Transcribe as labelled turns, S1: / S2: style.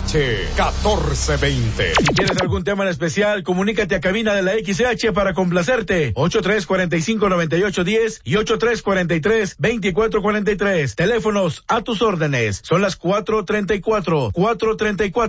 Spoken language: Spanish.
S1: XH1420.
S2: Si tienes algún tema en especial, comunícate a cabina de la XH para complacerte. 8345-9810 y 8343-2443. Teléfonos a tus órdenes. Son las 4:34.